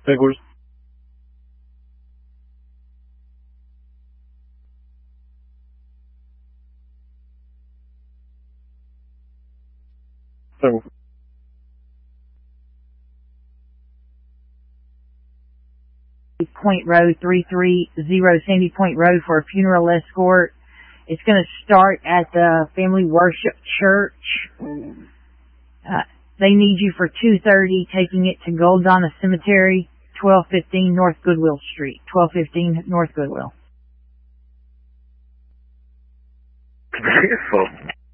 Bigglers. Several. Point Road 330 Sandy Point Road for a funeral escort. It's going to start at the Family Worship Church. They need you for 2:30, taking it to Goldonna Cemetery, 1215 North Goodwill Street. 1215 North Goodwill. Beautiful.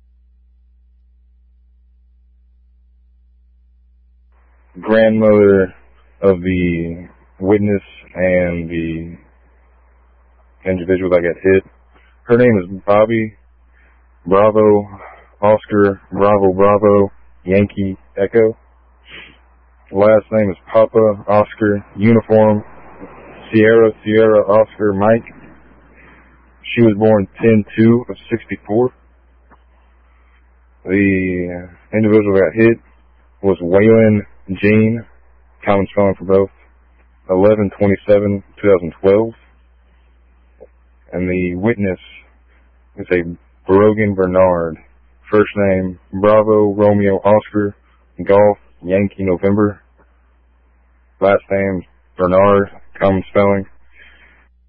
Grandmother of the witness and the individual that got hit. Her name is Bobby Bravo Oscar Bravo Bravo Yankee Echo. Last name is Papa Oscar Uniform Sierra Sierra Oscar Mike. She was born 10/2 of 64. The individual that got hit was Waylon Jean, common spelling for both, 11/27/2012. And the witness is a Brogan Bernard. First name, Bravo Romeo Oscar Golf Yankee November. Last name, Bernard, common spelling.